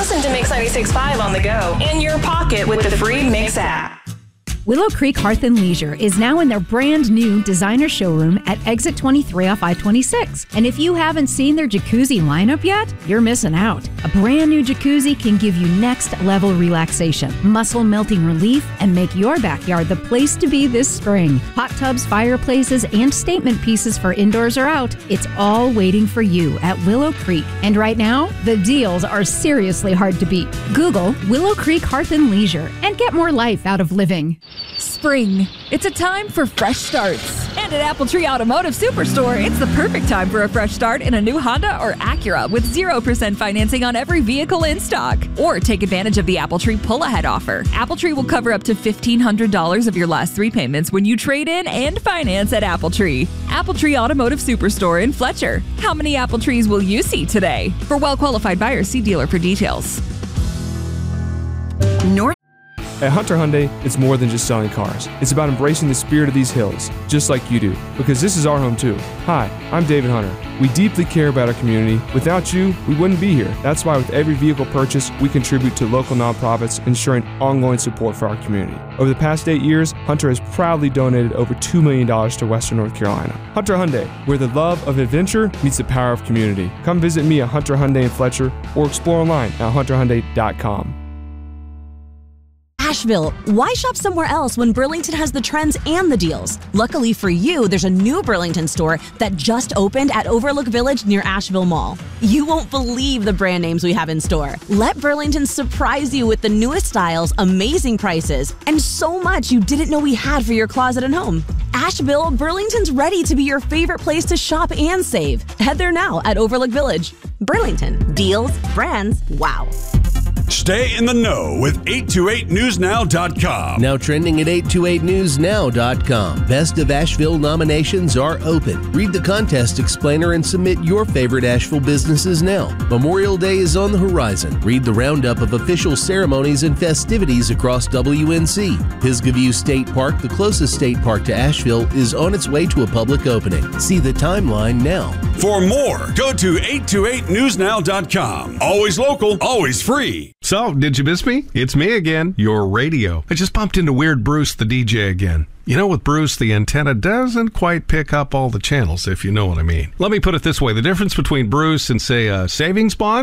Listen to Mix 96.5 on the go, in your pocket with the free Mix app. Willow Creek Hearth and Leisure is now in their brand new designer showroom at Exit 23 off I-26. And if you haven't seen their jacuzzi lineup yet, you're missing out. A brand new jacuzzi can give you next level relaxation, muscle melting relief, and make your backyard the place to be this spring. Hot tubs, fireplaces, and statement pieces for indoors or out. It's all waiting for you at Willow Creek. And right now, the deals are seriously hard to beat. Google Willow Creek Hearth and Leisure and get more life out of living. Spring. It's a time for fresh starts. And at Apple Tree Automotive Superstore, it's the perfect time for a fresh start in a new Honda or Acura with 0% financing on every vehicle in stock. Or take advantage of the Apple Tree pull-ahead offer. Apple Tree will cover up to $1,500 of your last 3 payments when you trade in and finance at Apple Tree. Apple Tree Automotive Superstore in Fletcher. How many Apple Trees will you see today? For well-qualified buyers, see dealer for details. At Hunter Hyundai, it's more than just selling cars. It's about embracing the spirit of these hills, just like you do, because this is our home too. Hi, I'm David Hunter. We deeply care about our community. Without you, we wouldn't be here. That's why with every vehicle purchase, we contribute to local nonprofits, ensuring ongoing support for our community. Over the past 8 years, Hunter has proudly donated over $2 million to Western North Carolina. Hunter Hyundai, where the love of adventure meets the power of community. Come visit me at Hunter Hyundai in Fletcher or explore online at hunterhyundai.com. Asheville, why shop somewhere else when Burlington has the trends and the deals? Luckily for you, there's a new Burlington store that just opened at Overlook Village near Asheville Mall. You won't believe the brand names we have in store. Let Burlington surprise you with the newest styles, amazing prices, and so much you didn't know we had for your closet and home. Asheville, Burlington's ready to be your favorite place to shop and save. Head there now at Overlook Village. Burlington, deals, brands, wow. Stay in the know with 828newsnow.com. Now trending at 828newsnow.com. Best of Asheville nominations are open. Read the contest explainer and submit your favorite Asheville businesses now. Memorial Day is on the horizon. Read the roundup of official ceremonies and festivities across WNC. Pisgah View State Park, the closest state park to Asheville, is on its way to a public opening. See the timeline now. For more, go to 828newsnow.com. Always local, always free. So, did you miss me? It's me again, your radio. I just bumped into Weird Bruce, the DJ, again. You know, with Bruce, the antenna doesn't quite pick up all the channels, if you know what I mean. Let me put it this way. The difference between Bruce and, say, a savings bond